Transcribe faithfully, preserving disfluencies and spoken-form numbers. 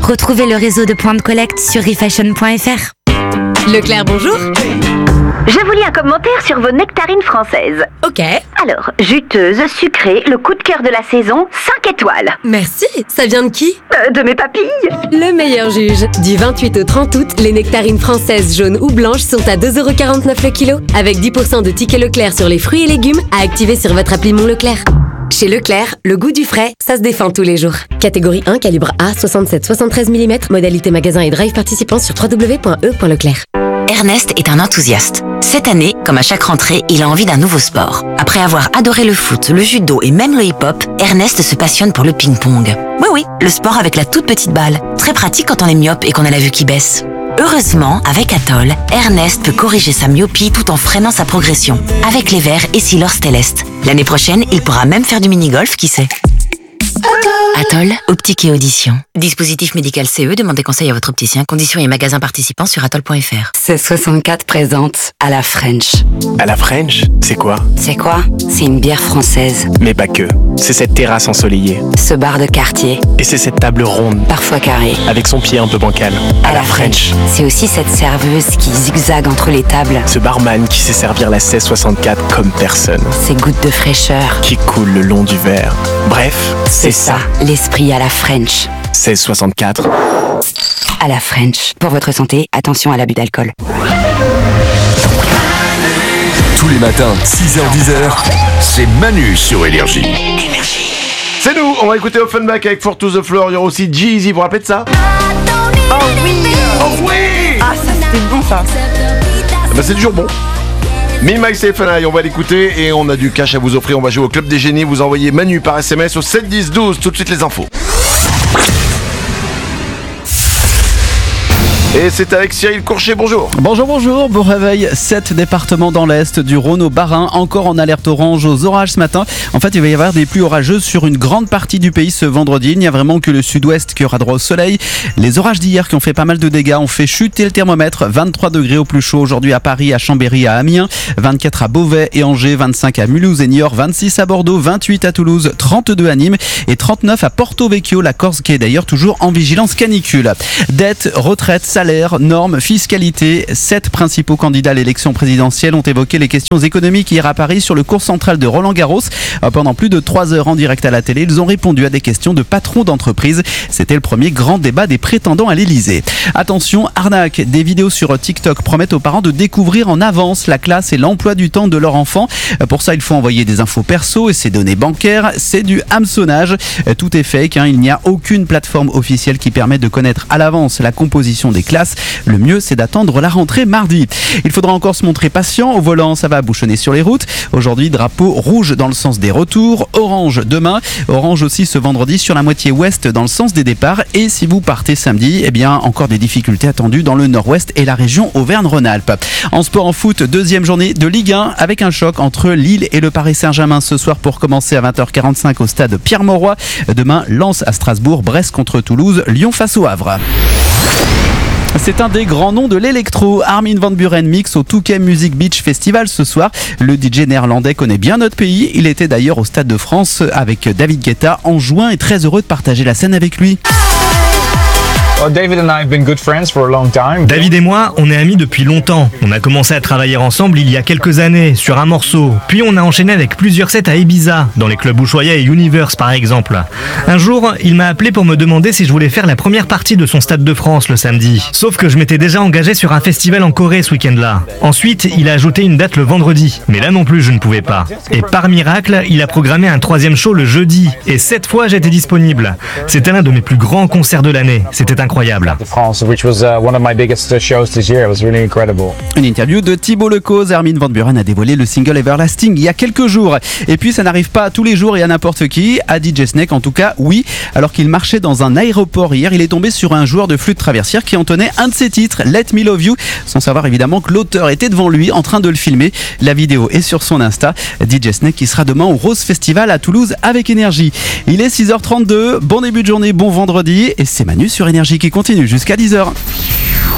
Retrouvez le réseau de points de collecte sur refashion point f r. Leclerc, bonjour. Je vous lis un commentaire sur vos nectarines françaises. Ok. Alors, juteuse, sucrée, le coup de cœur de la saison, cinq étoiles. Merci. Ça vient de qui? Euh, de mes papilles. Le meilleur juge. Du vingt-huit au trente août, les nectarines françaises jaunes ou blanches sont à deux euros quarante-neuf le kilo. Avec dix pour cent de tickets Leclerc sur les fruits et légumes à activer sur votre appli Mon Leclerc. Chez Leclerc, le goût du frais, ça se défend tous les jours. Catégorie un, calibre A, soixante-sept soixante-treize millimètres, modalité magasin et drive participant sur w w w point e point leclerc. Ernest est un enthousiaste. Cette année, comme à chaque rentrée, il a envie d'un nouveau sport. Après avoir adoré le foot, le judo et même le hip-hop, Ernest se passionne pour le ping-pong. Oui oui, le sport avec la toute petite balle. Très pratique quand on est myope et qu'on a la vue qui baisse. Heureusement, avec Atoll, Ernest peut corriger sa myopie tout en freinant sa progression. Avec les verres et Silor Stellest. L'année prochaine, il pourra même faire du mini-golf, qui sait. Atoll, optique et audition. Dispositif médical C E, demandez conseil à votre opticien. Conditions et magasins participants sur atoll point f r. seize soixante-quatre présente à la French. À la French, c'est quoi? C'est quoi? C'est une bière française. Mais pas que. C'est cette terrasse ensoleillée. Ce bar de quartier. Et c'est cette table ronde. Parfois carrée. Avec son pied un peu bancal. À, à la, la French. French. C'est aussi cette serveuse qui zigzague entre les tables. Ce barman qui sait servir la seize soixante-quatre comme personne. Ces gouttes de fraîcheur. Qui coulent le long du verre. Bref, c'est, c'est ça. L'esprit à la French. seize soixante-quatre. À la French. Pour votre santé, attention à l'abus d'alcool. Tous les matins, six heures dix heures, c'est Manu sur Énergie. C'est nous, on va écouter Offenbach avec Four to the Floor. Il y aura aussi Jeezy, vous vous rappelez de ça? Oh oui. Oh oui. Ah, ça c'était bon ça. Bah c'est toujours bon. Me, Myself and I, on va l'écouter et on a du cash à vous offrir. On va jouer au Club des Génies. Vous envoyez Manu par S M S au sept dix douze. Tout de suite les infos. Et c'est avec Cyril Courchet, bonjour. Bonjour, bonjour, bon réveil. Sept départements dans l'Est, du Rhône au Bas-Rhin, encore en alerte orange aux orages ce matin. En fait, il va y avoir des pluies orageuses sur une grande partie du pays ce vendredi. Il n'y a vraiment que le sud-ouest qui aura droit au soleil. Les orages d'hier qui ont fait pas mal de dégâts ont fait chuter le thermomètre. vingt-trois degrés au plus chaud aujourd'hui à Paris, à Chambéry, à Amiens, vingt-quatre à Beauvais et Angers, vingt-cinq à Mulhouse et Niort, vingt-six à Bordeaux, vingt-huit à Toulouse, trente-deux à Nîmes et trente-neuf à Porto Vecchio, la Corse qui est d'ailleurs toujours en vigilance canicule. Dette, retraite, salaire, normes, fiscalité. Sept principaux candidats à l'élection présidentielle ont évoqué les questions économiques hier à Paris sur le cours central de Roland Garros. Pendant plus de trois heures en direct à la télé, ils ont répondu à des questions de patrons d'entreprise. C'était le premier grand débat des prétendants à l'Elysée. Attention, arnaque. Des vidéos sur TikTok promettent aux parents de découvrir en avance la classe et l'emploi du temps de leur enfant. Pour ça, il faut envoyer des infos perso et ses données bancaires. C'est du hameçonnage. Tout est fake, hein. Il n'y a aucune plateforme officielle qui permet de connaître à l'avance la composition des classes. Le mieux, c'est d'attendre la rentrée mardi. Il faudra encore se montrer patient. Au volant, ça va bouchonner sur les routes. Aujourd'hui, drapeau rouge dans le sens des retours, orange demain, orange aussi ce vendredi sur la moitié ouest dans le sens des départs. Et si vous partez samedi, eh bien, encore des difficultés attendues dans le nord-ouest et la région Auvergne-Rhône-Alpes. En sport, en foot, deuxième journée de Ligue un avec un choc entre Lille et le Paris Saint-Germain ce soir pour commencer à vingt heures quarante-cinq au stade Pierre-Mauroy. Demain, Lens à Strasbourg, Brest contre Toulouse, Lyon face au Havre. C'est un des grands noms de l'électro. Armin van Buuren mix au Touquet Music Beach Festival ce soir. Le D J néerlandais connaît bien notre pays. Il était d'ailleurs au Stade de France avec David Guetta en juin et très heureux de partager la scène avec lui. David et moi, on est amis depuis longtemps. On a commencé à travailler ensemble il y a quelques années, sur un morceau. Puis on a enchaîné avec plusieurs sets à Ibiza, dans les clubs Ushuaïa et Universe par exemple. Un jour, il m'a appelé pour me demander si je voulais faire la première partie de son Stade de France le samedi. Sauf que je m'étais déjà engagé sur un festival en Corée ce week-end-là. Ensuite, il a ajouté une date le vendredi. Mais là non plus, je ne pouvais pas. Et par miracle, il a programmé un troisième show le jeudi. Et cette fois, j'étais disponible. C'était l'un de mes plus grands concerts de l'année. C'était incroyable. Une interview de Thibaut Lecause. Armin van Buuren a dévoilé le single Everlasting il y a quelques jours. Et puis ça n'arrive pas tous les jours et à n'importe qui. À D J Snake en tout cas, oui. Alors qu'il marchait dans un aéroport hier, il est tombé sur un joueur de flûte traversière qui entonnait un de ses titres, Let Me Love You, sans savoir évidemment que l'auteur était devant lui en train de le filmer. La vidéo est sur son Insta. D J Snake qui sera demain au Rose Festival à Toulouse avec Énergie. Il est six heures trente-deux. Bon début de journée, bon vendredi. Et c'est Manu sur Énergie qui continue jusqu'à dix heures.